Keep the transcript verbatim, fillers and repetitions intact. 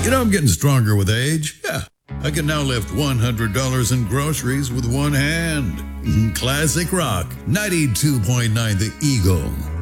You know, I'm getting stronger with age. Yeah. I can now lift one hundred dollars in groceries with one hand. Classic rock, ninety-two point nine The Eagle.